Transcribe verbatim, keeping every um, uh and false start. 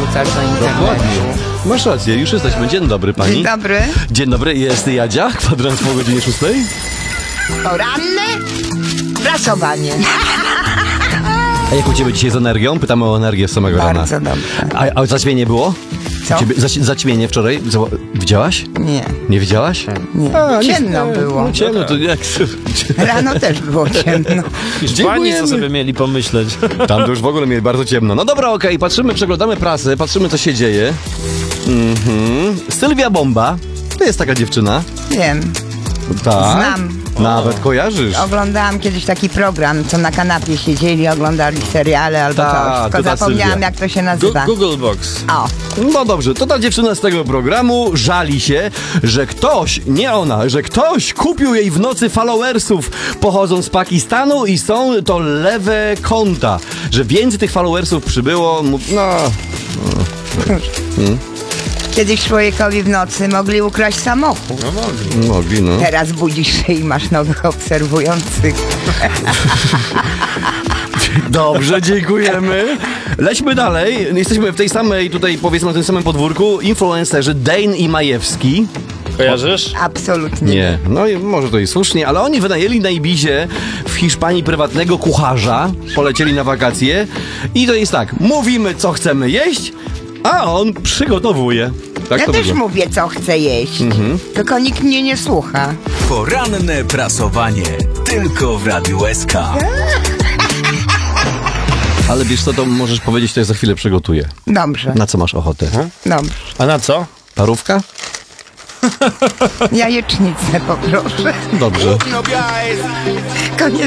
wrzucasz do internetu. Dokładnie. Masz rację, już jesteśmy. Dzień dobry, pani. Dzień dobry. Dzień dobry, jest Jadzia, kwadrans po godzinie szóstej. Poranne prasowanie. A jak u ciebie dzisiaj z energią? Pytamy o energię z samego rana. Bardzo dobrze. A, a zaćmienie było? Co? U ciebie, zaś, zaćmienie wczoraj? Zła- Widziałaś? Nie, Nie widziałaś? nie. A, Ciemno nie, było. No ciemno, to jak... Rano też było ciemno. Hiszpanii co sobie mieli pomyśleć. Tam to już w ogóle mieli bardzo ciemno. No dobra, okej, okay. Patrzymy, przeglądamy prasę, patrzymy, co się dzieje. Mhm. Sylwia Bomba, to jest taka dziewczyna. Wiem. Tak. Znam. Nawet kojarzysz. Oglądałam kiedyś taki program, co na kanapie siedzieli, oglądali seriale albo Ta, coś. to Tylko ta zapomniałam, Sylwia. jak to się nazywa. Google Box. O, No dobrze, to ta dziewczyna z tego programu żali się, że ktoś, nie ona, że ktoś kupił jej w nocy followersów, pochodzą z Pakistanu i są to lewe konta. Że więcej tych followersów przybyło, mów- no... kiedyś człowiekowi w nocy mogli ukraść samochód. No mogli. Mogli, no. Teraz budzisz się i masz nowych obserwujących. Dobrze, dziękujemy. Lećmy dalej. Jesteśmy w tej samej, tutaj powiedzmy na tym samym podwórku. Influencerzy Dane i Majewski. Kojarzysz? Absolutnie. Nie, no i może to i słusznie, ale oni wynajęli na Ibizie w Hiszpanii prywatnego kucharza, polecieli na wakacje i to jest tak, mówimy co chcemy jeść, a on przygotowuje. Tak Ja to też wygląda. mówię, co chcę jeść. Mhm. Tylko nikt mnie nie słucha. Poranne prasowanie. Tylko w Radiu S K. Ale wiesz co, to możesz powiedzieć, to ja za chwilę przygotuję. Dobrze, Na co masz ochotę? dobrze. A na co? Parówka? Jajecznicę poproszę. Dobrze. Koniec